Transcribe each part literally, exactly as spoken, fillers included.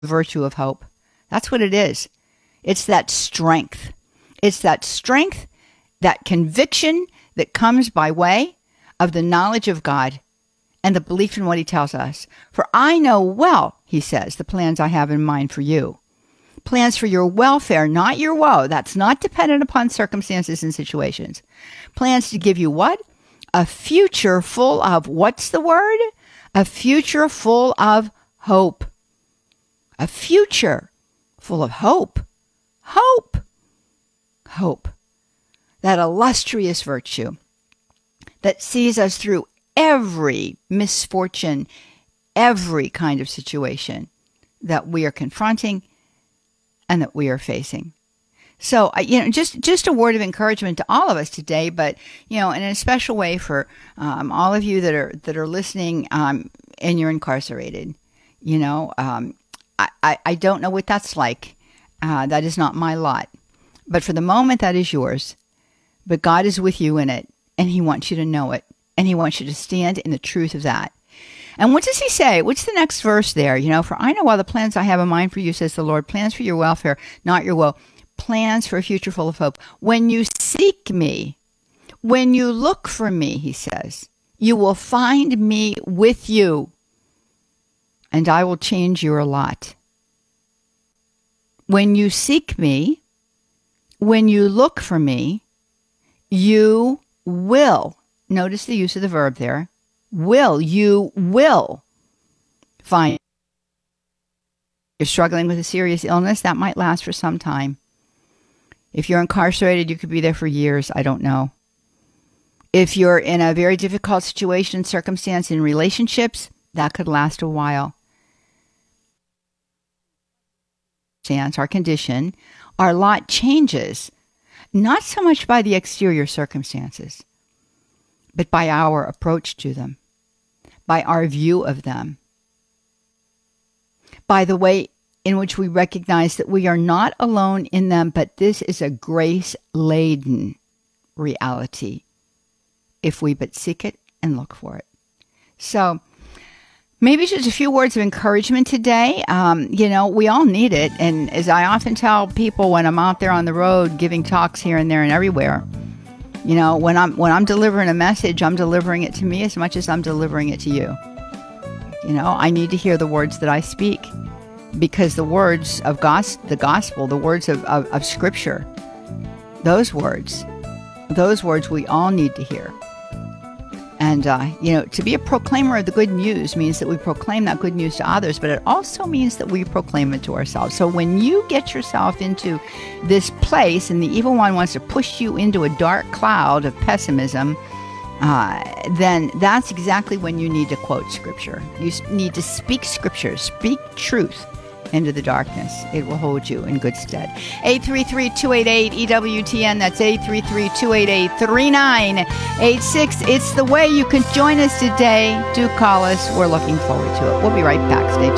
virtue of hope. That's what it is. It's that strength. It's that strength, that conviction that comes by way of the knowledge of God and the belief in what he tells us. For I know well, he says, the plans I have in mind for you. Plans for your welfare, not your woe. That's not dependent upon circumstances and situations. Plans to give you what? A future full of, what's the word? A future full of hope. A future full of hope. Hope. Hope. That illustrious virtue that sees us through every misfortune, every kind of situation that we are confronting and that we are facing. So, you know, just, just a word of encouragement to all of us today, but, you know, in a special way for um, all of you that are that are listening um, and you're incarcerated. You know, um, I, I, I don't know what that's like. Uh, that is not my lot. But for the moment, that is yours. But God is with you in it, and he wants you to know it, and he wants you to stand in the truth of that. And what does he say? What's the next verse there? You know, for I know all the plans I have in mind for you, says the Lord, plans for your welfare, not your woe, plans for a future full of hope. When you seek me, when you look for me, he says, you will find me with you, and I will change your lot. When you seek me, when you look for me, you will, notice the use of the verb there, will, you will find. You're struggling with a serious illness, that might last for some time. If you're incarcerated, you could be there for years, I don't know. If you're in a very difficult situation, circumstance in relationships, that could last a while. Our condition, our lot changes, not so much by the exterior circumstances, but by our approach to them, by our view of them, by the way in which we recognize that we are not alone in them, but this is a grace-laden reality, if we but seek it and look for it. So, maybe just a few words of encouragement today. Um, you know, we all need it. And as I often tell people when I'm out there on the road giving talks here and there and everywhere, you know, when I'm when I'm delivering a message, I'm delivering it to me as much as I'm delivering it to you. You know, I need to hear the words that I speak, because the words of gos- the gospel, the words of, of, of Scripture, those words, those words we all need to hear. And, uh, you know, to be a proclaimer of the good news means that we proclaim that good news to others, but it also means that we proclaim it to ourselves. So when you get yourself into this place and the evil one wants to push you into a dark cloud of pessimism, uh, then that's exactly when you need to quote Scripture. You need to speak Scripture, speak truth into the darkness. It will hold you in good stead. eight three three, two eight eight, E W T N. That's eight three three, two eight eight, three nine eight six. It's the way you can join us today. Do call us. We're looking forward to it. We'll be right back. Stay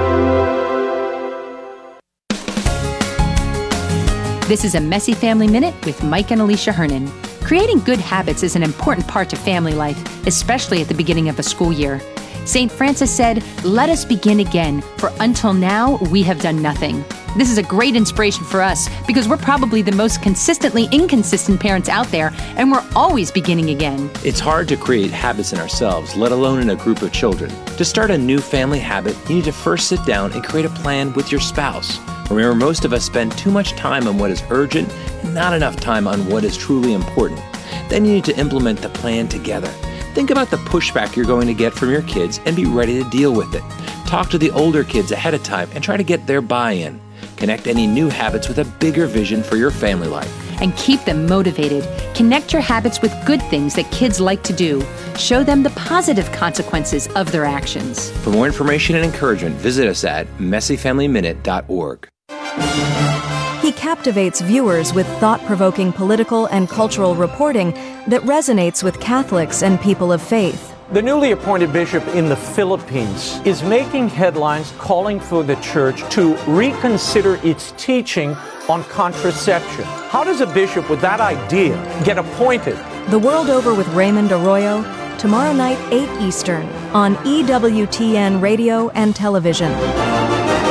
tuned. This is a Messy Family Minute with Mike and Alicia Hernon. Creating good habits is an important part to family life, especially at the beginning of a school year. Saint Francis said, "Let us begin again, for until now we have done nothing." This is a great inspiration for us because we're probably the most consistently inconsistent parents out there, and we're always beginning again. It's hard to create habits in ourselves, let alone in a group of children. To start a new family habit, you need to first sit down and create a plan with your spouse. Remember, most of us spend too much time on what is urgent and not enough time on what is truly important. Then you need to implement the plan together. Think about the pushback you're going to get from your kids and be ready to deal with it. Talk to the older kids ahead of time and try to get their buy-in. Connect any new habits with a bigger vision for your family life. And keep them motivated. Connect your habits with good things that kids like to do. Show them the positive consequences of their actions. For more information and encouragement, visit us at messy family minute dot org. He captivates viewers with thought-provoking political and cultural reporting that resonates with Catholics and people of faith. The newly appointed bishop in the Philippines is making headlines calling for the church to reconsider its teaching on contraception. How does a bishop with that idea get appointed? The World Over with Raymond Arroyo, tomorrow night, eight Eastern, on E W T N Radio and Television.